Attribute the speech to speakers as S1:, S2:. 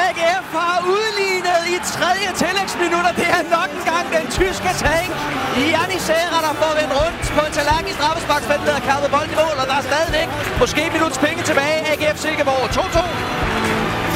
S1: AGF har udlignet i tredje tillægsminut, og det er nok en gang den tyske tank. Janni Serra, der får vendt rundt på en tallerken i straffesparksfeltet og kappet bold i mål, og der er stadigvæk måske minuts penge tilbage. AGF Silkeborg 2-2.